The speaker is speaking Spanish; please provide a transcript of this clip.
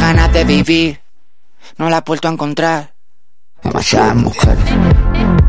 ganas de vivir, no la he vuelto a encontrar. Demasiadas mujeres.